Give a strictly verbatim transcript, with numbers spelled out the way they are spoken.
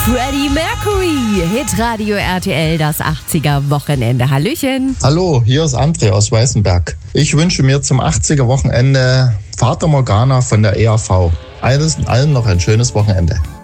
Freddie Mercury, Hitradio R T L, das achtziger-Wochenende. Hallöchen. Hallo, hier ist André aus Weißenberg. Ich wünsche mir zum achtziger-Wochenende Fata Morgana von der E R V. Allen noch ein schönes Wochenende.